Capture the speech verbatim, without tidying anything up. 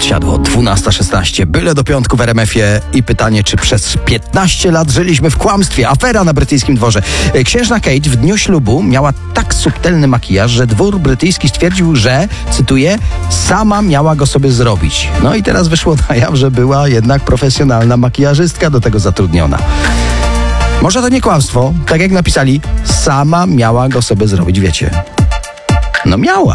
siadło. dwunasta szesnaście. Byle do piątku w R M F-ie i pytanie, czy przez piętnaście lat żyliśmy w kłamstwie. Afera na brytyjskim dworze. Księżna Kate w dniu ślubu miała tak subtelny makijaż, że dwór brytyjski stwierdził, że, cytuję, sama miała go sobie zrobić. No i teraz wyszło na jaw, że była jednak profesjonalna makijażystka do tego zatrudniona. Może to nie kłamstwo, tak jak napisali, sama miała go sobie zrobić, wiecie. No miała.